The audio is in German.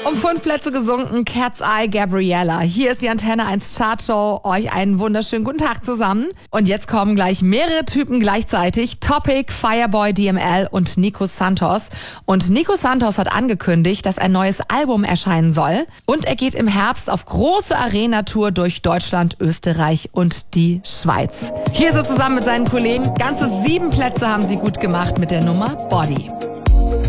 Um 5 Plätze gesunken, Cat's Eye, Gabriella. Hier ist die Antenne 1 Chartshow. Euch einen wunderschönen guten Tag zusammen. Und jetzt kommen gleich mehrere Typen gleichzeitig. Topic, Fireboy DML und Nico Santos. Und Nico Santos hat angekündigt, dass ein neues Album erscheinen soll. Und er geht im Herbst auf große Arena-Tour durch Deutschland, Österreich und die Schweiz. Hier so zusammen mit seinen Kollegen. Ganze 7 Plätze haben sie gut gemacht mit der Nummer Body.